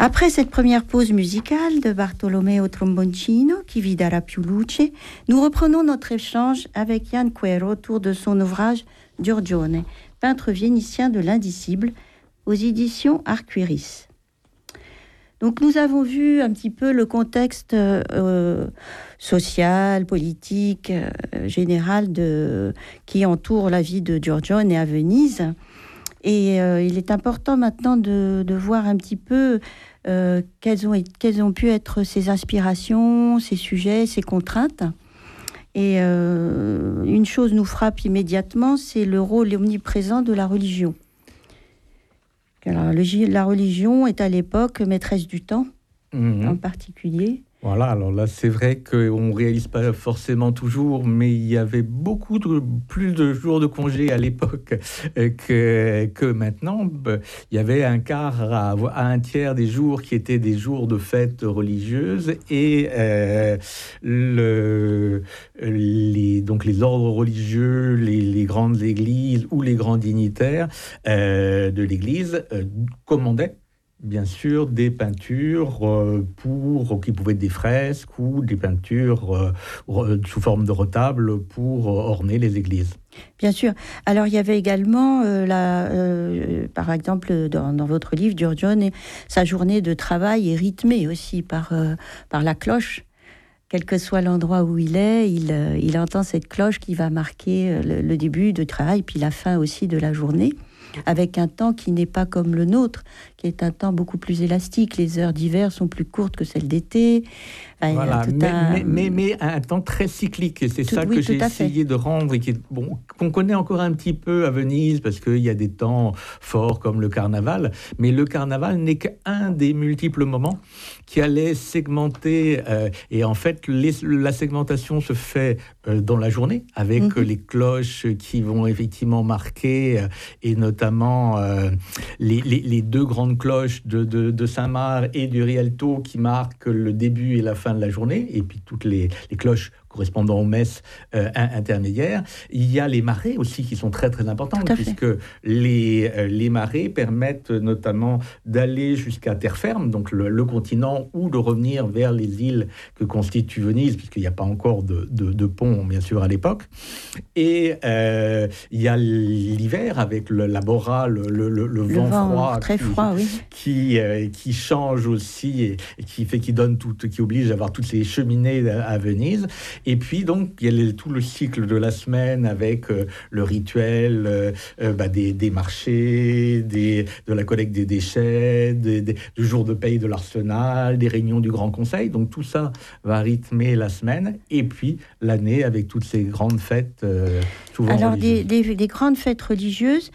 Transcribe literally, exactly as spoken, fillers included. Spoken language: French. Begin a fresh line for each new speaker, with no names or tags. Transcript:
Après cette première pause musicale de Bartolomeo Tromboncino, Chi vi darà più luce, nous reprenons notre échange avec Ian Quero autour de son ouvrage Giorgione, peintre vénitien de l'indicible, aux éditions Arcueris. Donc nous avons vu un petit peu le contexte euh, social, politique, euh, général de, qui entoure la vie de Giorgione à Venise. Et euh, il est important maintenant de, de voir un petit peu euh, quelles, ont, quelles ont pu être ses inspirations, ses sujets, ses contraintes. Et euh, une chose nous frappe immédiatement, c'est le rôle omniprésent de la religion. Alors, le, la religion est à l'époque maîtresse du temps, mmh. en particulier.
Voilà, alors là, c'est vrai qu'on ne réalise pas forcément toujours, mais il y avait beaucoup de, plus de jours de congé à l'époque que, que maintenant. Il y avait un quart à, à un tiers des jours qui étaient des jours de fêtes religieuses et euh, le, les, donc les ordres religieux, les, les grandes églises ou les grands dignitaires euh, de l'église euh, commandaient bien sûr des peintures euh, pour, qui pouvaient être des fresques ou des peintures euh, sous forme de retable pour orner les églises.
Bien sûr. Alors, il y avait également, euh, la, euh, par exemple, dans, dans votre livre, Giorgione, sa journée de travail est rythmée aussi par, euh, par la cloche. Quel que soit l'endroit où il est, il, euh, il entend cette cloche qui va marquer le, le début du travail, puis la fin aussi de la journée, avec un temps qui n'est pas comme le nôtre, qui est un temps beaucoup plus élastique. Les heures d'hiver sont plus courtes que celles d'été.
Enfin, voilà, mais, un... mais, mais, mais un temps très cyclique, et c'est tout, ça que oui, j'ai essayé fait. de rendre, et qui est, bon, qu'on connaît encore un petit peu à Venise, parce qu'il y a des temps forts comme le carnaval, mais le carnaval n'est qu'un des multiples moments qui allait segmenter, euh, et en fait, les, la segmentation se fait euh, dans la journée, avec mm-hmm. les cloches qui vont effectivement marquer, euh, et notamment euh, les, les, les deux grandes cloches de, de, de Saint-Marc et du Rialto qui marquent le début et la fin de la journée, et puis toutes les, les cloches correspondant aux messes euh, intermédiaires. Il y a les marées aussi qui sont très très importantes, puisque les, euh, les marées permettent notamment d'aller jusqu'à terre ferme, donc le, le continent, ou de revenir vers les îles que constitue Venise, puisqu'il n'y a pas encore de, de, de pont, bien sûr, à l'époque. Et euh, il y a l'hiver avec le, la bora, le, le, le, le vent, vent froid,
très
qui,
froid, oui.
qui, euh, qui change aussi et, et qui fait, qui donne tout, qui oblige à avoir toutes ces cheminées à, à Venise. Et puis, donc, il y a tout le cycle de la semaine avec euh, le rituel euh, euh, bah, des, des marchés, des, de la collecte des déchets, des, des, du jour de paye de l'Arsenal, des réunions du Grand Conseil. Donc, tout ça va rythmer la semaine. Et puis, l'année avec toutes ces grandes fêtes, euh, souvent
Alors,
religieuses.
des, des, des grandes fêtes religieuses.